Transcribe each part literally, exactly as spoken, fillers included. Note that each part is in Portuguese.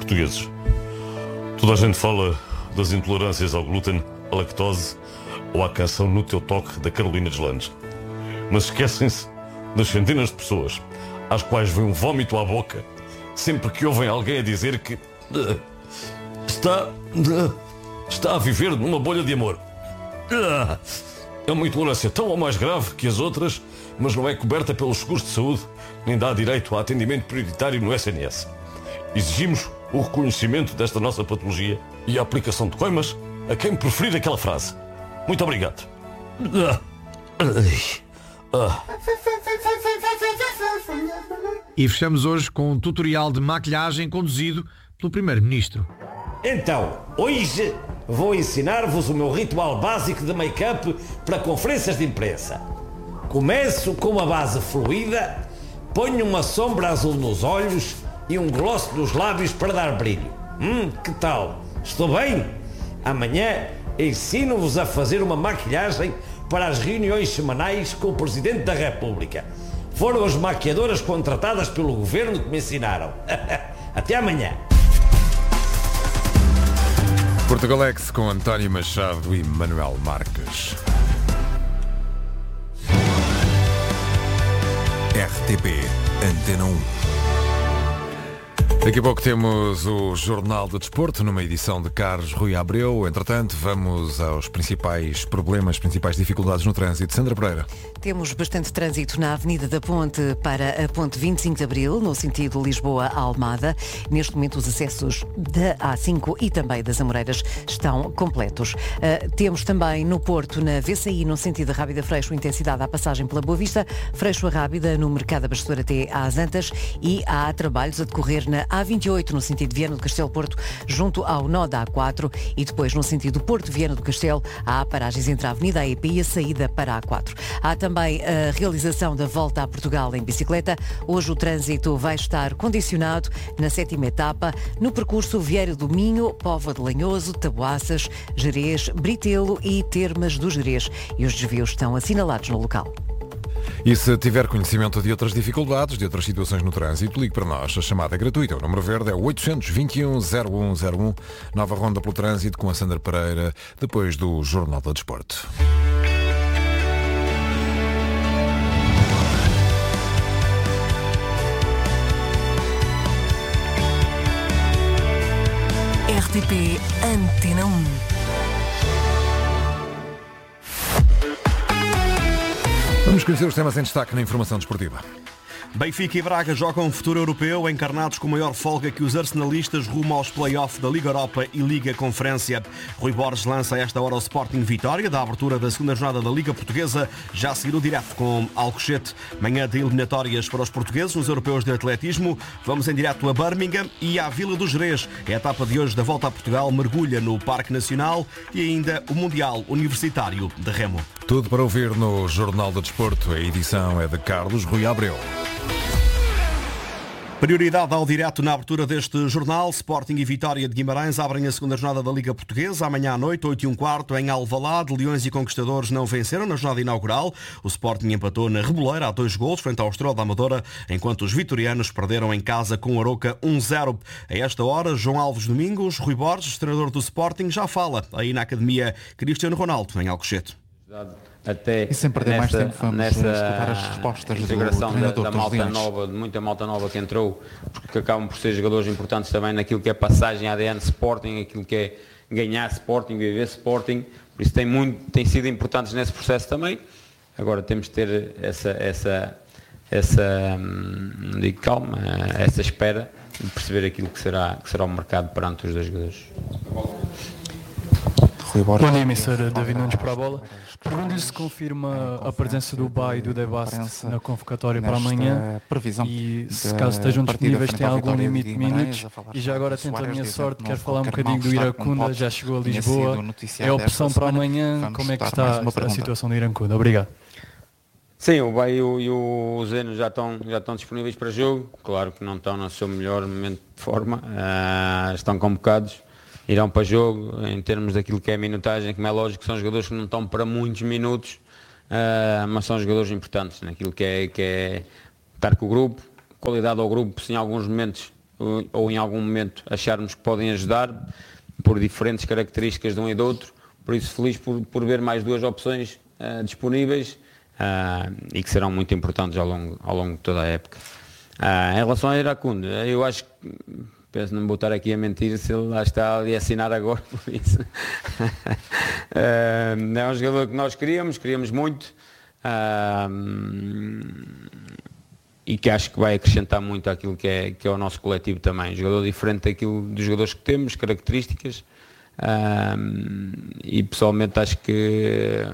portugueses. Toda a gente fala das intolerâncias ao glúten, à lactose ou à canção No Teu Toque da Carolina Deslandes. Mas esquecem-se das centenas de pessoas às quais vem um vómito à boca sempre que ouvem alguém a dizer que uh, está, uh, está a viver numa bolha de amor. Uh, é uma intolerância tão ou mais grave que as outras, mas não é coberta pelos seguros de saúde, nem dá direito a atendimento prioritário no S N S. Exigimos o reconhecimento desta nossa patologia e a aplicação de coimas a quem preferir aquela frase. Muito obrigado. E fechamos hoje com um tutorial de maquilhagem conduzido pelo Primeiro-Ministro. Então, hoje vou ensinar-vos o meu ritual básico de make-up para conferências de imprensa. Começo com uma base fluida, ponho uma sombra azul nos olhos e um gloss nos lábios para dar brilho. Hum, que tal? Estou bem? Amanhã ensino-vos a fazer uma maquilhagem para as reuniões semanais com o Presidente da República. Foram as maquiadoras contratadas pelo Governo que me ensinaram. Até amanhã. Portugalex com António Machado e Manuel Marques. R T P Antena um. Daqui a pouco temos o Jornal do Desporto, numa edição de Carlos Rui Abreu. Entretanto, vamos aos principais problemas, principais dificuldades no trânsito. Sandra Pereira. Temos bastante trânsito na Avenida da Ponte para a Ponte vinte e cinco de Abril, no sentido Lisboa-Almada. Neste momento, os acessos da A cinco e também das Amoreiras estão completos. Uh, temos também no Porto, na V C I, no sentido Rábida Freixo, intensidade à passagem pela Boa Vista, Freixo a Rábida, no Mercado Abastecedor até às Antas, e há trabalhos a decorrer na A vinte e oito, no sentido Viana do Castelo Porto, junto ao nó da A quatro, e depois no sentido Porto Viana do Castelo, há paragens entre a Avenida A E P e a saída para a A quatro. Há também a realização da Volta a Portugal em bicicleta. Hoje o trânsito vai estar condicionado na sétima etapa, no percurso Vieira do Minho, Póvoa de Lanhoso, Taboaças, Gerês, Britelo e Termas do Gerês. E os desvios estão assinalados no local. E se tiver conhecimento de outras dificuldades, de outras situações no trânsito, ligue para nós. A chamada é gratuita. O número verde é o oito dois um, zero um zero um. Nova ronda pelo trânsito com a Sandra Pereira, depois do Jornal do Desporto. R T P Antena um. Vamos conhecer os temas em destaque na informação desportiva. Benfica e Braga jogam um futuro europeu, encarnados com maior folga que os arsenalistas rumo aos play-off da Liga Europa e Liga Conferência. Rui Borges lança a esta hora o Sporting Vitória, da abertura da segunda jornada da Liga Portuguesa, já a seguir o direto com Alcochete. Manhã de eliminatórias para os portugueses nos europeus de atletismo. Vamos em direto a Birmingham e à Vila do Gerês. A etapa de hoje da Volta a Portugal mergulha no Parque Nacional e ainda o Mundial Universitário de Remo. Tudo para ouvir no Jornal do Desporto. A edição é de Carlos Rui Abreu. Prioridade ao direto na abertura deste jornal. Sporting e Vitória de Guimarães abrem a segunda jornada da Liga Portuguesa. Amanhã à noite, oito e um quarto, em Alvalade. Leões e Conquistadores não venceram na jornada inaugural. O Sporting empatou na Reboleira a dois golos frente ao Estrela da Amadora, enquanto os vitorianos perderam em casa com o Aroca um zero. A esta hora, João Alves Domingos, Rui Borges, treinador do Sporting, já fala aí na Academia Cristiano Ronaldo, em Alcochete. Até e sem perder nessa, mais tempo vamos nessa escutar as respostas integração do da, da malta nova, de muita malta nova que entrou, porque acabam por ser jogadores importantes também naquilo que é passagem A D N Sporting, aquilo que é ganhar Sporting, viver Sporting, por isso tem, muito, tem sido importantes nesse processo também. Agora temos de ter essa, essa, essa não digo calma, essa espera de perceber aquilo que será, que será o mercado perante os dois jogadores. Bom dia, mister David Nunes para a bola. Pergunto-lhe se confirma a presença do Bay e do Debast na convocatória para amanhã e se caso estejam disponíveis tem algum limite de minutos. E já agora tento a minha sorte, quero falar um bocadinho do Iracunda, já chegou a Lisboa, é a opção para amanhã, como é que está a situação do Iracunda? Obrigado. Sim, o Bay e o Zeno já estão, já estão disponíveis para jogo, claro que não estão no seu melhor momento de forma, uh, estão convocados. Irão para jogo, em termos daquilo que é a minutagem, como é lógico, são jogadores que não estão para muitos minutos, uh, mas são jogadores importantes naquilo que é, que é estar com o grupo, qualidade ao grupo, se em alguns momentos ou, ou em algum momento acharmos que podem ajudar por diferentes características de um e do outro. Por isso, feliz por, por ver mais duas opções uh, disponíveis uh, e que serão muito importantes ao longo, ao longo de toda a época. Uh, em relação a Iracundo, eu acho que, penso não vou estar aqui a mentir se ele lá está ali a assinar agora, por isso. uh, é um jogador que nós queríamos, queríamos muito. Uh, e que acho que vai acrescentar muito àquilo que é, que é o nosso coletivo também. Jogador diferente daquilo dos jogadores que temos, características, um, e pessoalmente acho que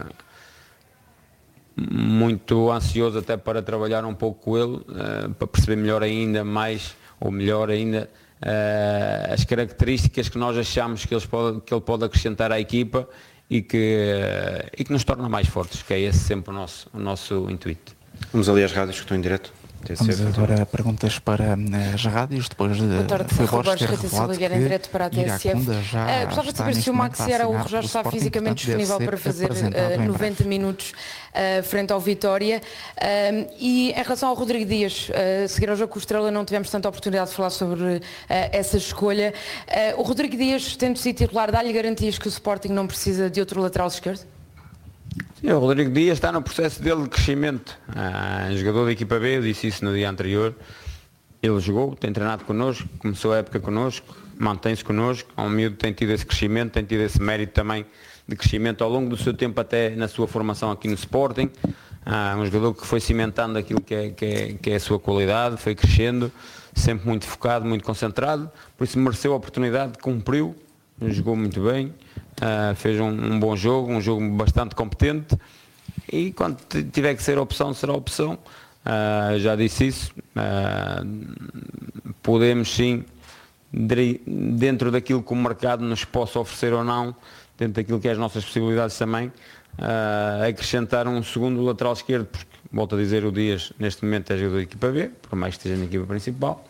muito ansioso até para trabalhar um pouco com ele, uh, para perceber melhor ainda, mais ou melhor ainda, uh, as características que nós achamos que, eles pode, que ele pode acrescentar à equipa e que, uh, e que nos torna mais fortes, que é esse sempre o nosso, o nosso intuito. Vamos ali às rádios que estão em direto. Vamos agora a perguntas para as rádios, depois de Boa tarde, Rui Borges, Rita Oliveira, em direto para a T S F. Uh, gostava de saber se o Maxi Araújo já está fisicamente disponível para fazer uh, noventa minutos uh, frente ao Vitória. Uh, e em relação ao Rodrigo Dias, uh, seguir ao jogo com o Estrela não tivemos tanta oportunidade de falar sobre uh, essa escolha. Uh, o Rodrigo Dias, tendo sido titular, dá-lhe garantias que o Sporting não precisa de outro lateral esquerdo? Sim, o Rodrigo Dias está no processo dele de crescimento. Ah, jogador da equipa B, eu disse isso no dia anterior. Ele jogou, tem treinado connosco, começou a época connosco, mantém-se connosco. É um miúdo que tem tido esse crescimento, tem tido esse mérito também de crescimento ao longo do seu tempo até na sua formação aqui no Sporting. Ah, um jogador que foi cimentando aquilo que é, que, é, que é a sua qualidade, foi crescendo, sempre muito focado, muito concentrado. Por isso mereceu a oportunidade, cumpriu, jogou muito bem. Uh, fez um, um bom jogo, um jogo bastante competente e quando tiver que ser opção, será opção. Uh, já disse isso. Uh, podemos sim, dentro daquilo que o mercado nos possa oferecer ou não, dentro daquilo que é as nossas possibilidades também, uh, acrescentar um segundo lateral esquerdo, porque, volto a dizer, o Dias neste momento é jogador da equipa B, por mais que esteja na equipa principal.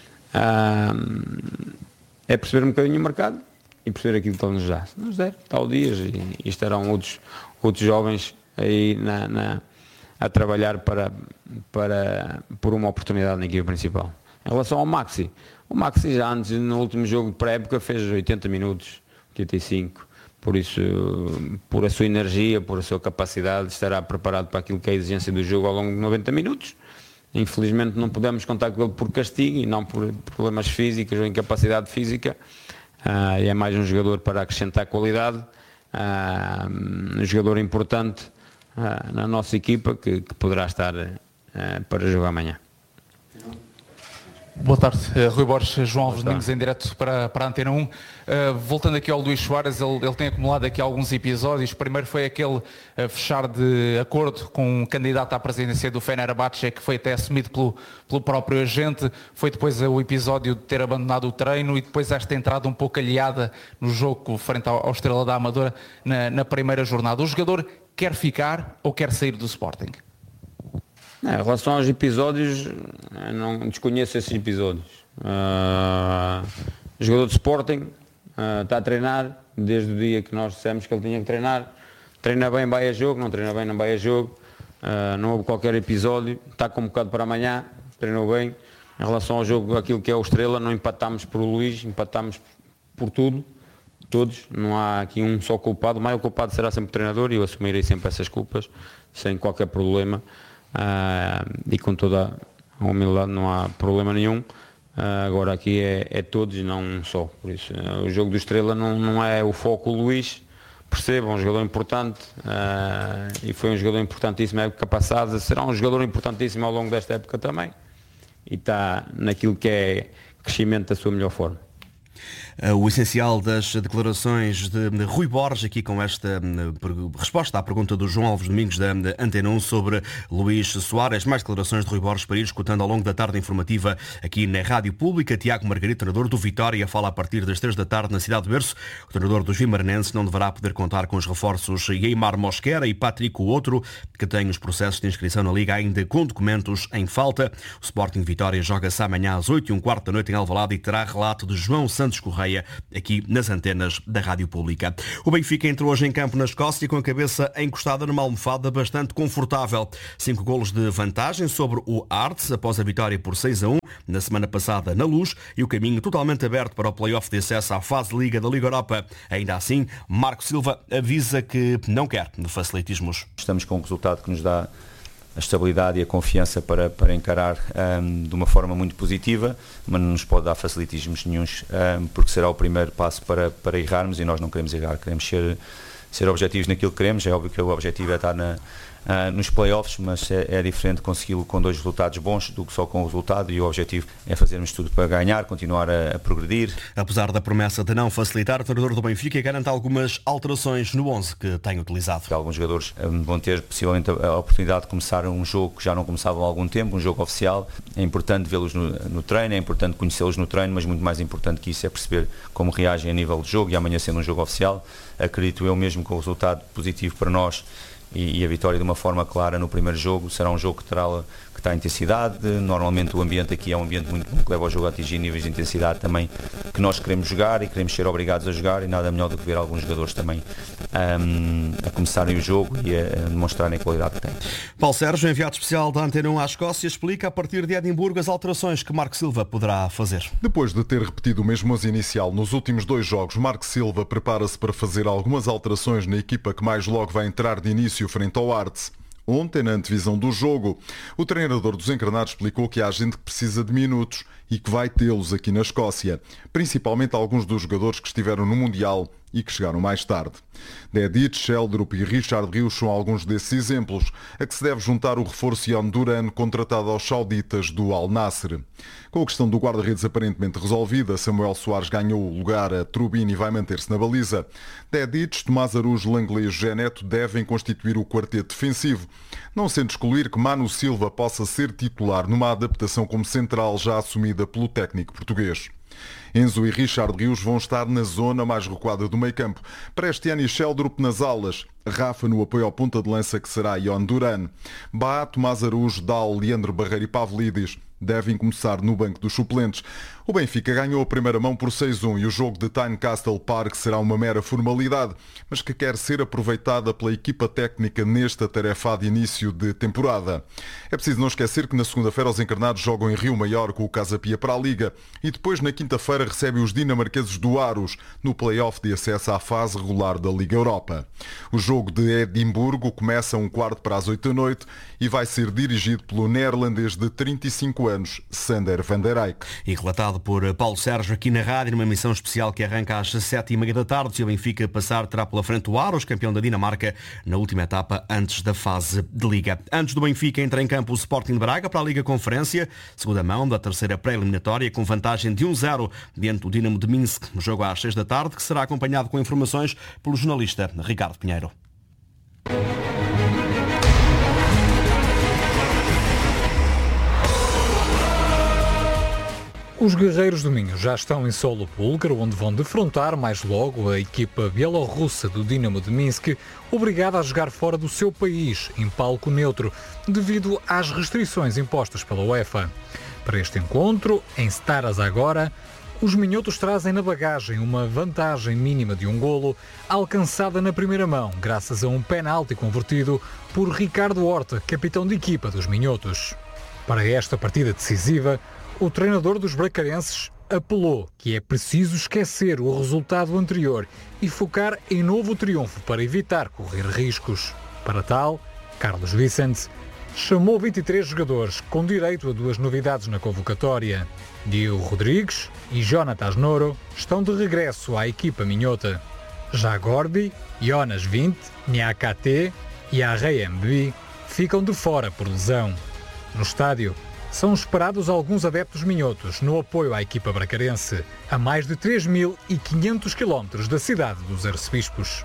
Uh, é perceber um bocadinho o mercado e perceber aquilo que ele nos dá. Se nos der, está o Dias e, e estarão outros, outros jovens aí na, na, a trabalhar para, para, por uma oportunidade na equipa principal. Em relação ao Maxi, o Maxi já antes, no último jogo de pré-época, fez oitenta minutos, oitenta e cinco, por isso, por a sua energia, por a sua capacidade, estará preparado para aquilo que é a exigência do jogo ao longo de noventa minutos. Infelizmente não podemos contar com ele por castigo e não por problemas físicos ou incapacidade física. Uh, é mais um jogador para acrescentar qualidade, uh, um jogador importante uh, na nossa equipa que, que poderá estar uh, para jogar amanhã. Boa tarde, uh, Rui Borges, João Alves Domingos em direto para, para a Antena um. Uh, voltando aqui ao Luís Soares, ele, ele tem acumulado aqui alguns episódios. Primeiro foi aquele uh, fechar de acordo com um candidato à presidência do Fenerbahçe, que foi até assumido pelo, pelo próprio agente. Foi depois uh, o episódio de ter abandonado o treino e depois esta entrada um pouco aliada no jogo frente ao, ao Estrela da Amadora na, na primeira jornada. O jogador quer ficar ou quer sair do Sporting? Em relação aos episódios, não desconheço esses episódios. Uh, o jogador de Sporting uh, está a treinar desde o dia que nós dissemos que ele tinha que treinar. Treina bem, vai a jogo, não treina bem, não vai a jogo. Uh, não houve qualquer episódio. Está convocado para amanhã, treinou bem. Em relação ao jogo, aquilo que é o Estrela, não empatámos por Luís, empatámos por tudo, todos. Não há aqui um só culpado. O maior culpado será sempre o treinador e eu assumirei sempre essas culpas, sem qualquer problema. Uh, e com toda a humildade, não há problema nenhum. Uh, agora aqui é, é todos e não um só. Por isso, uh, o jogo do Estrela não, não é o foco. O Luís, percebam, um jogador importante uh, e foi um jogador importantíssimo na época passada, será um jogador importantíssimo ao longo desta época também e está naquilo que é crescimento da sua melhor forma. O essencial das declarações de Rui Borges, aqui com esta resposta à pergunta do João Alves Domingos da Antena um sobre Luís Soares. Mais declarações de Rui Borges para ir escutando ao longo da tarde informativa aqui na Rádio Pública. Tiago Margarito, treinador do Vitória, fala a partir das três da tarde na cidade de Berço. O treinador dos Vimaranenses não deverá poder contar com os reforços Eimar Mosquera e Patrick, o outro, que tem os processos de inscrição na Liga ainda com documentos em falta. O Sporting Vitória joga-se amanhã às oito e um quarto da noite em Alvalade e terá relato de João Santos Correia, meia, aqui nas antenas da Rádio Pública. O Benfica entrou hoje em campo na Escócia com a cabeça encostada numa almofada bastante confortável. Cinco golos de vantagem sobre o Hearts após a vitória por seis a um na semana passada na Luz e o caminho totalmente aberto para o play-off de acesso à fase de Liga da Liga Europa. Ainda assim, Marco Silva avisa que não quer de facilitismos. Estamos com um resultado que nos dá a estabilidade e a confiança para, para encarar um, de uma forma muito positiva, mas não nos pode dar facilitismos nenhuns, um, porque será o primeiro passo para, para errarmos e nós não queremos errar, queremos ser, ser objetivos naquilo que queremos. É óbvio que o objetivo é estar na, uh, nos play-offs, mas é, é diferente consegui-lo com dois resultados bons do que só com o resultado, e o objetivo é fazermos tudo para ganhar, continuar a, a progredir. Apesar da promessa de não facilitar, o treinador do Benfica garante algumas alterações no onze que tem utilizado. Alguns jogadores um, vão ter possivelmente a, a oportunidade de começar um jogo que já não começavam há algum tempo, um jogo oficial. É importante vê-los no, no treino, é importante conhecê-los no treino, mas muito mais importante que isso é perceber como reagem a nível de jogo, e amanhã sendo um jogo oficial, acredito eu mesmo com o resultado positivo para nós e, e a vitória de uma forma clara no primeiro jogo, será um jogo que terá, que terá intensidade. Normalmente o ambiente aqui é um ambiente muito bom, que leva o jogo a atingir níveis de intensidade também que nós queremos jogar e queremos ser obrigados a jogar, e nada melhor do que ver alguns jogadores também um, a começarem o jogo e a, a demonstrarem a qualidade que têm. Paulo Sérgio, enviado especial da Antena um à Escócia, explica a partir de Edimburgo as alterações que Marco Silva poderá fazer. Depois de ter repetido o mesmo onze inicial nos últimos dois jogos, Marco Silva prepara-se para fazer algumas alterações na equipa que mais logo vai entrar de início frente ao Hearts. Ontem, na antevisão do jogo, o treinador dos encarnados explicou que há gente que precisa de minutos e que vai tê-los aqui na Escócia, principalmente alguns dos jogadores que estiveram no Mundial e que chegaram mais tarde. Dedic, Sheldrup e Richard Rios são alguns desses exemplos, a que se deve juntar o reforço Ion Duran, contratado aos sauditas do Al Nassr. Com a questão do guarda-redes aparentemente resolvida, Samuel Soares ganhou o lugar a Trubin e vai manter-se na baliza. Dedic, Tomás Araújo, Langley e José Neto devem constituir o quarteto defensivo, não sendo excluir que Manu Silva possa ser titular numa adaptação como central já assumida pelo técnico português. Enzo e Richard Rios vão estar na zona mais recuada do meio-campo. Prestiani e Sheldrup nas alas. Rafa no apoio ao ponta de lança, que será Ion Duran. Bá, Tomás Araújo, Dal, Leandro Barreiro e Pavlidis devem começar no banco dos suplentes. O Benfica ganhou a primeira mão por seis a um e o jogo de Tynecastle Park será uma mera formalidade, mas que quer ser aproveitada pela equipa técnica neste atarefado início de temporada. É preciso não esquecer que na segunda-feira os encarnados jogam em Rio Maior com o Casa Pia para a Liga e depois na quinta-feira recebem os dinamarqueses do Aros no play-off de acesso à fase regular da Liga Europa. O jogo de Edimburgo começa a um quarto para as oito da noite e vai ser dirigido pelo neerlandês de trinta e cinco anos, Sander van der Eyck. E relatado por Paulo Sérgio aqui na rádio, numa emissão especial que arranca às sete e meia da tarde. Se o Benfica passar, terá pela frente o Aros, campeão da Dinamarca, na última etapa antes da fase de Liga. Antes do Benfica entra em campo o Sporting de Braga para a Liga Conferência, segunda mão da terceira pré-eliminatória, com vantagem de um zero diante do Dinamo de Minsk, no jogo às seis da tarde, que será acompanhado com informações pelo jornalista Ricardo Pinheiro. Os guerreiros do Minho já estão em solo búlgaro, onde vão defrontar mais logo a equipa bielorrussa do Dinamo de Minsk, obrigada a jogar fora do seu país, em palco neutro, devido às restrições impostas pela UEFA. Para este encontro, em Stara Zagora, os minhotos trazem na bagagem uma vantagem mínima de um golo, alcançada na primeira mão, graças a um penalti convertido por Ricardo Horta, capitão de equipa dos minhotos. Para esta partida decisiva, o treinador dos bracarenses apelou que é preciso esquecer o resultado anterior e focar em novo triunfo para evitar correr riscos. Para tal, Carlos Vicente chamou vinte e três jogadores com direito a duas novidades na convocatória. Diogo Rodrigues e Jonatas Noro estão de regresso à equipa minhota. Já Gorbi, Jonas vinte, Niakate e Arrey M B ficam de fora por lesão. No estádio, são esperados alguns adeptos minhotos no apoio à equipa bracarense, a mais de três mil e quinhentos quilómetros da cidade dos Arcebispos.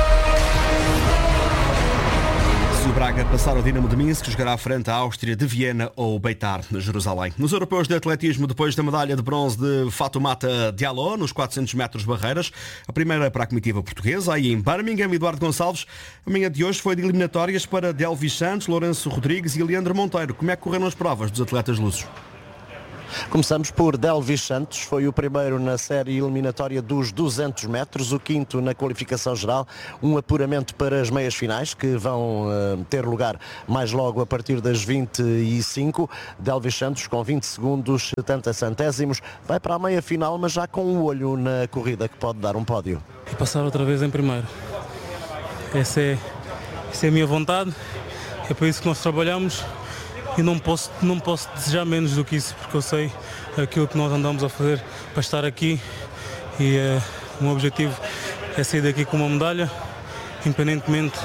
Se o Braga passar o Dinamo de Minsk, jogará à frente à Áustria de Viena ou Beitar, de Jerusalém. Nos europeus de atletismo, depois da medalha de bronze de Fatoumata Diallo, nos quatrocentos metros barreiras, a primeira para a comitiva portuguesa, aí em Birmingham, Eduardo Gonçalves. A manhã de hoje foi de eliminatórias para Delvis Santos, Lourenço Rodrigues e Leandro Monteiro. Como é que correram as provas dos atletas lusos? Começamos por Delvis Santos, foi o primeiro na série eliminatória dos duzentos metros, o quinto na qualificação geral, um apuramento para as meias finais que vão uh, ter lugar mais logo a partir das vinte e cinco. Delvis Santos com vinte segundos, setenta centésimos, vai para a meia final, mas já com um olho na corrida que pode dar um pódio. E passar outra vez em primeiro. Essa é, essa é a minha vontade, é para isso que nós trabalhamos. E não posso, não posso desejar menos do que isso, porque eu sei aquilo que nós andamos a fazer para estar aqui e uh, o meu objetivo é sair daqui com uma medalha, independentemente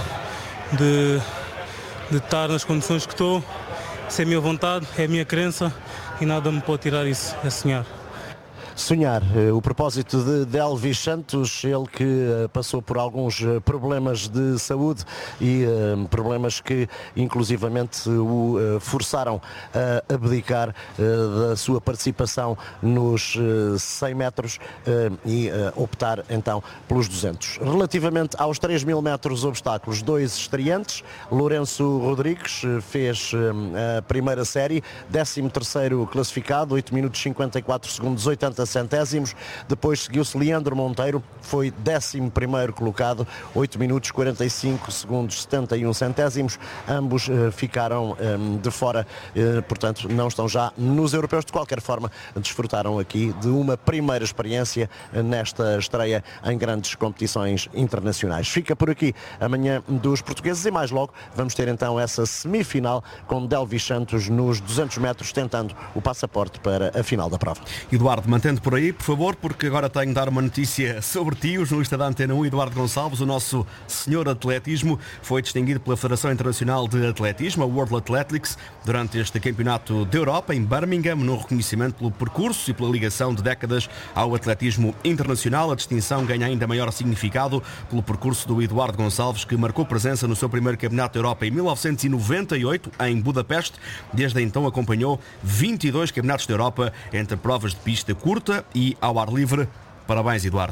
de, de estar nas condições que estou. Essa é a minha vontade, é a minha crença e nada me pode tirar isso, é sonhar. Sonhar, o propósito de Delvis Santos, ele que passou por alguns problemas de saúde e uh, problemas que inclusivamente o uh, forçaram a abdicar uh, da sua participação nos uh, cem metros uh, e uh, optar então pelos duzentos. Relativamente aos três mil metros obstáculos, dois estreantes, Lourenço Rodrigues fez uh, a primeira série, décimo terceiro classificado, oito minutos cinquenta e quatro segundos, oitenta centésimos. Depois seguiu-se Leandro Monteiro, foi décimo primeiro colocado, oito minutos quarenta e cinco segundos, setenta e um centésimos. Ambos uh, ficaram um, de fora, uh, portanto não estão já nos europeus. De qualquer forma, desfrutaram aqui de uma primeira experiência nesta estreia em grandes competições internacionais. Fica por aqui amanhã dos portugueses e mais logo vamos ter então essa semifinal com Delvis Santos nos duzentos metros, tentando o passaporte para a final da prova. Eduardo, mantendo por aí, por favor, porque agora tenho de dar uma notícia sobre ti. O jornalista da Antena um, Eduardo Gonçalves, o nosso senhor atletismo, foi distinguido pela Federação Internacional de Atletismo, a World Athletics, durante este Campeonato da Europa, em Birmingham, no reconhecimento pelo percurso e pela ligação de décadas ao atletismo internacional. A distinção ganha ainda maior significado pelo percurso do Eduardo Gonçalves, que marcou presença no seu primeiro Campeonato da Europa em mil novecentos e noventa e oito, em Budapeste. Desde então acompanhou vinte e dois Campeonatos da Europa entre provas de pista curta e ao ar livre. Parabéns, Eduardo.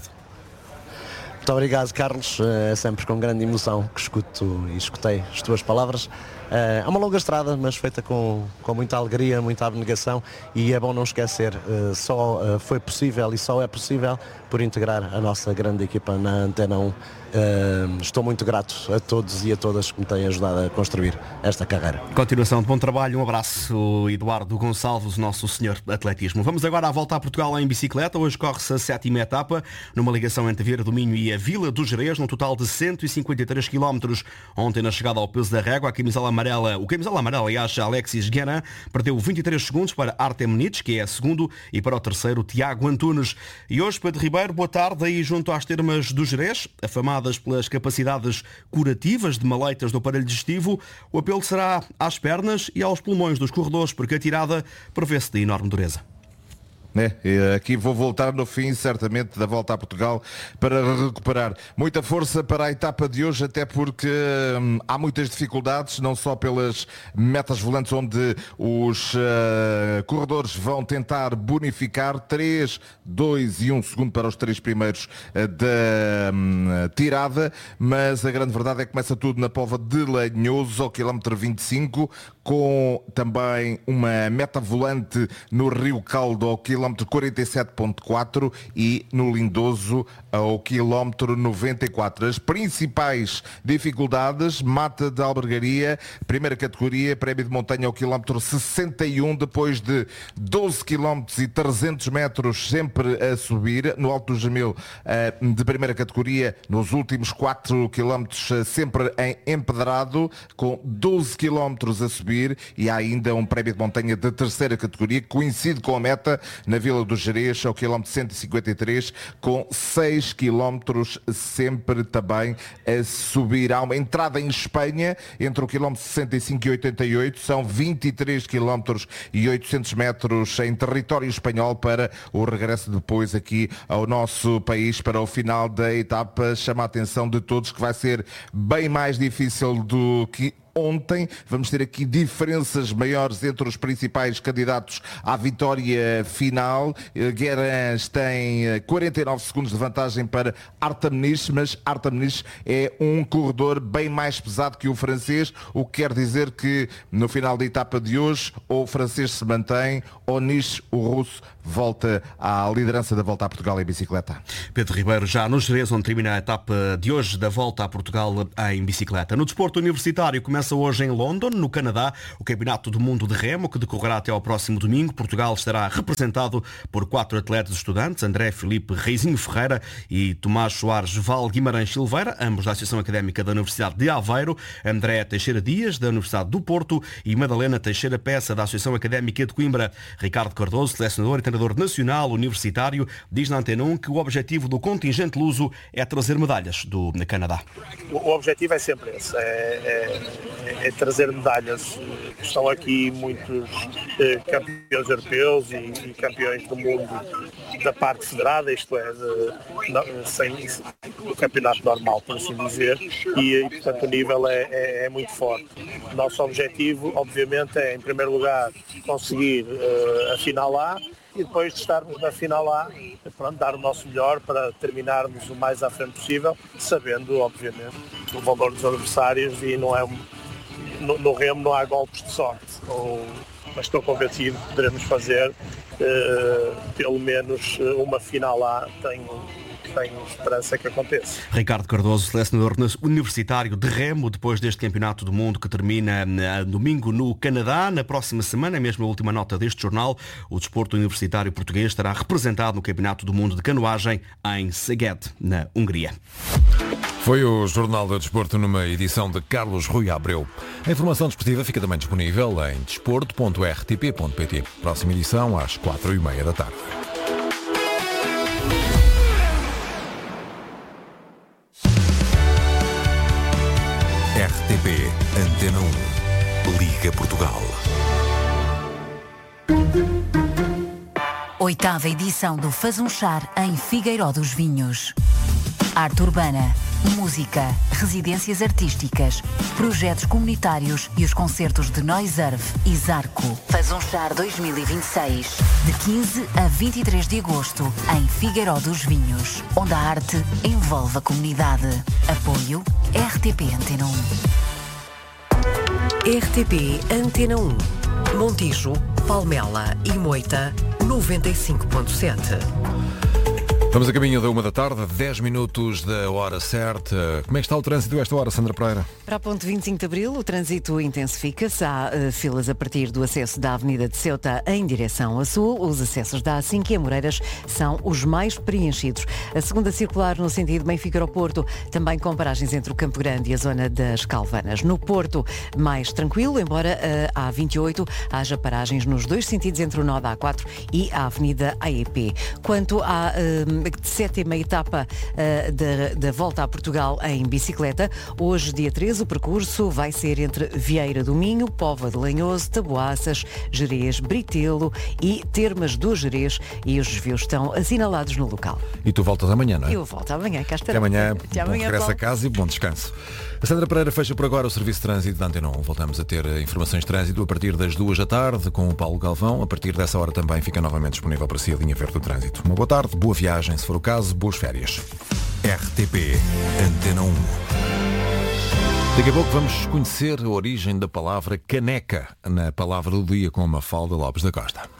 Muito obrigado, Carlos. É sempre com grande emoção que escuto e escutei as tuas palavras. É uma longa estrada, mas feita com, com muita alegria, muita abnegação, e é bom não esquecer, só foi possível e só é possível por integrar a nossa grande equipa na Antena um. Estou muito grato a todos e a todas que me têm ajudado a construir esta carreira. Continuação de bom trabalho, um abraço, Eduardo Gonçalves, nosso senhor atletismo. Vamos agora à volta a Portugal em bicicleta. Hoje corre-se a sétima etapa, numa ligação entre Vieira do Minho e a Vila do Gerês, num total de cento e cinquenta e três quilómetros. Ontem, na chegada ao peso da régua, a camisola amarela, o camisola amarela, aliás, Alexis Guerin, perdeu vinte e três segundos para Artem Nitsch, que é segundo, e para o terceiro, Tiago Antunes. E hoje, Pedro Ribeiro, boa tarde, aí junto às termas do Gerês, afamadas pelas capacidades curativas de maleitas do aparelho digestivo, o apelo será às pernas e aos pulmões dos corredores, porque a tirada prevê-se de enorme dureza. É, aqui vou voltar no fim, certamente, da volta a Portugal para recuperar muita força para a etapa de hoje, até porque hum, há muitas dificuldades, não só pelas metas volantes onde os uh, corredores vão tentar bonificar três, dois e um segundo para os três primeiros uh, da um, tirada, mas a grande verdade é que começa tudo na Póvoa de Lanhoso, ao quilómetro vinte e cinco, com também uma meta volante no Rio Caldo ao quilómetro quarenta e sete ponto quatro e no Lindoso ao quilómetro noventa e quatro. As principais dificuldades: Mata de Albergaria, primeira categoria, prémio de montanha ao quilómetro sessenta e um, depois de doze quilómetros e trezentos metros sempre a subir, no Alto do Jamil de primeira categoria, nos últimos quatro quilómetros sempre em empedrado, com doze quilómetros a subir, e há ainda um prémio de montanha de terceira categoria que coincide com a meta na Vila do Gerês, ao quilómetro cento e cinquenta e três, com seis quilómetros sempre também a subir. Há uma entrada em Espanha entre o quilómetro sessenta e cinco e oitenta e oito, são vinte e três quilómetros e oitocentos metros em território espanhol para o regresso depois aqui ao nosso país para o final da etapa. Chama a atenção de todos que vai ser bem mais difícil do que ontem. Vamos ter aqui diferenças maiores entre os principais candidatos à vitória final. Guerans tem quarenta e nove segundos de vantagem para Artem Nich, mas Artem Nich é um corredor bem mais pesado que o francês, o que quer dizer que no final da etapa de hoje ou o francês se mantém ou Nich, o russo, volta à liderança da Volta a Portugal em bicicleta. Pedro Ribeiro já no Jerez, onde termina a etapa de hoje da Volta a Portugal em bicicleta. No desporto universitário começa hoje em London, no Canadá, o Campeonato do Mundo de Remo, que decorrerá até ao próximo domingo. Portugal estará representado por quatro atletas estudantes, André Filipe Reizinho Ferreira e Tomás Soares Val Guimarães Silveira, ambos da Associação Académica da Universidade de Aveiro, André Teixeira Dias, da Universidade do Porto, e Madalena Teixeira Peça, da Associação Académica de Coimbra. Ricardo Cardoso, selecionador e treinador nacional universitário, diz na Antena um que o objetivo do contingente luso é trazer medalhas do Canadá. O objetivo é sempre esse, é, é, é trazer medalhas. Estão aqui muitos eh, campeões europeus e, e campeões do mundo da parte federada, isto é, de, de, sem o campeonato normal, por assim dizer, e, e portanto o nível é, é, é muito forte. O nosso objetivo, obviamente, é, em primeiro lugar, conseguir uh, a final A, e depois de estarmos na final A, pronto, dar o nosso melhor para terminarmos o mais à frente possível, sabendo, obviamente, o valor dos adversários, e não é um, no, no remo não há golpes de sorte, ou, mas estou convencido que poderemos fazer uh, pelo menos uma final A. Tenho, tenho esperança que aconteça. Ricardo Cardoso, selecionador universitário de remo, depois deste Campeonato do Mundo que termina a domingo no Canadá. Na próxima semana, mesmo a última nota deste jornal, o desporto universitário português estará representado no Campeonato do Mundo de canoagem em Szeged, na Hungria. Foi o Jornal do Desporto numa edição de Carlos Rui Abreu. A informação desportiva fica também disponível em desporto ponto r t p ponto p t. Próxima edição às quatro e meia da tarde. R T P Antena um, Liga Portugal. Oitava edição do Fazunchar em Figueiró dos Vinhos. Arte urbana, música, residências artísticas, projetos comunitários e os concertos de Noiserve e Zarco. Fazunchar dois mil e vinte e seis, de quinze a vinte e três de agosto, em Figueiró dos Vinhos, onde a arte envolve a comunidade. Apoio R T P Antena um. R T P Antena um. Montijo, Palmela e Moita, noventa e cinco ponto sete. Estamos a caminho da uma da tarde, dez minutos da hora certa. Como é que está o trânsito a esta hora, Sandra Pereira? Para a ponte vinte e cinco de Abril, o trânsito intensifica-se. Há uh, filas a partir do acesso da Avenida de Ceuta em direção a sul. Os acessos da A cinco e Amoreiras são os mais preenchidos. A segunda circular no sentido Benfica-Aeroporto, também com paragens entre o Campo Grande e a zona das Calvanas. No Porto, mais tranquilo, embora uh, a A vinte e oito haja paragens nos dois sentidos entre o nó da A quatro e a Avenida A E P. Quanto à uh, sétima etapa uh, da, da Volta a Portugal em bicicleta, hoje, dia treze, o percurso vai ser entre Vieira do Minho, Póvoa de Lanhoso, Taboaças, Gerês, Britelo e Termas do Gerês, e os desvios estão assinalados no local. E tu voltas amanhã, não é? Eu volto amanhã, cá estarei. Até amanhã, Até bom amanhã, regresso a casa e bom descanso. A Sandra Pereira fecha por agora o serviço de trânsito da Antena um. Voltamos a ter informações de trânsito a partir das duas da tarde com o Paulo Galvão. A partir dessa hora também fica novamente disponível para si a linha verde do trânsito. Uma boa tarde, boa viagem, se for o caso, boas férias. R T P Antena um. Daqui a pouco vamos conhecer a origem da palavra caneca na Palavra do Dia com Mafalda Lopes da Costa.